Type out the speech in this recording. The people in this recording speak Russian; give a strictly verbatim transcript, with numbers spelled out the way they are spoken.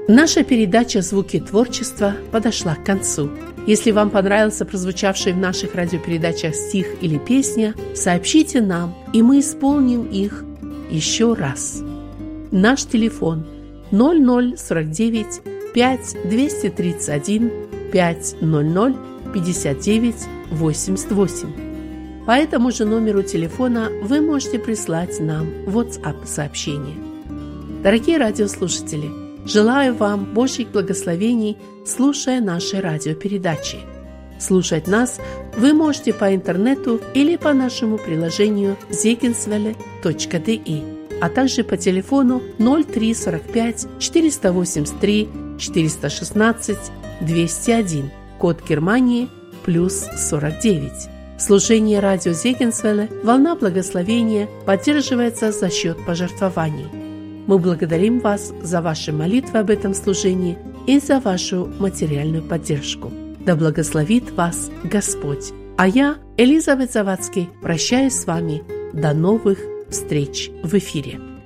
Наша передача «Звуки творчества» подошла к концу. Если вам понравился прозвучавший в наших радиопередачах стих или песня, сообщите нам, и мы исполним их еще раз. Наш телефон ноль ноль сорок девять пять двести тридцать один пять ноль ноль пятьдесят девять восемьдесят восемь. По этому же номеру телефона вы можете прислать нам WhatsApp-сообщение. Дорогие радиослушатели, желаю вам Божьих благословений, слушая наши радиопередачи. Слушать нас вы можете по интернету или по нашему приложению зегенсвелле точка ди, а также по телефону ноль три сорок пять четыреста восемьдесят три четыреста шестнадцать двести один, код Германии плюс сорок девять. Служение радио Зегенсвелле «Волна благословения» поддерживается за счет пожертвований. Мы благодарим вас за ваши молитвы об этом служении и за вашу материальную поддержку. Да благословит вас Господь. А я, Елизавет Завадский, прощаюсь с вами. До новых встреч в эфире.